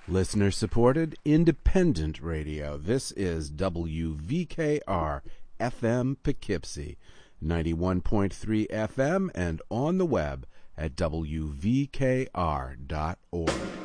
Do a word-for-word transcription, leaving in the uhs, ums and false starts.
Listener-supported, independent radio. This is W V K R F M Poughkeepsie, ninety-one point three F M, and on the web at W V K R dot org.